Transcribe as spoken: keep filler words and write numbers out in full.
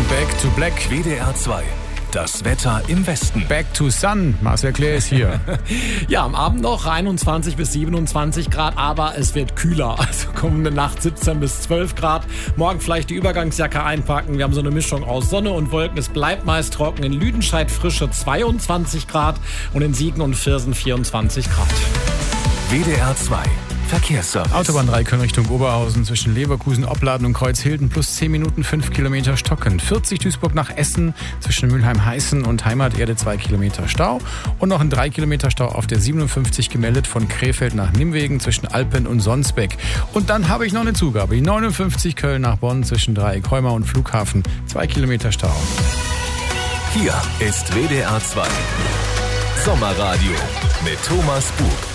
Back to Black. W D R zwei. Das Wetter im Westen. Back to Sun. Marcel Clay ist hier. Ja, am Abend noch einundzwanzig bis siebenundzwanzig Grad, aber es wird kühler. Also kommende Nacht siebzehn bis zwölf Grad. Morgen vielleicht die Übergangsjacke einpacken. Wir haben so eine Mischung aus Sonne und Wolken. Es bleibt meist trocken. In Lüdenscheid frische zweiundzwanzig Grad und in Siegen und Viersen vierundzwanzig Grad. W D R zwei. Verkehrsservice. Autobahn drei Köln Richtung Oberhausen zwischen Leverkusen, Opladen und Kreuzhilden plus zehn Minuten fünf Kilometer Stocken. vierzig Duisburg nach Essen zwischen Mülheim-Heißen und Heimaterde zwei Kilometer Stau. Und noch ein drei Kilometer Stau auf der siebenundfünfzig gemeldet von Krefeld nach Nimwegen zwischen Alpen und Sonsbeck. Und dann habe ich noch eine Zugabe. Die neunundfünfzig Köln nach Bonn zwischen Dreieck-Heuma und Flughafen. zwei Kilometer Stau. Hier ist W D R zwei. Sommerradio mit Thomas Bug.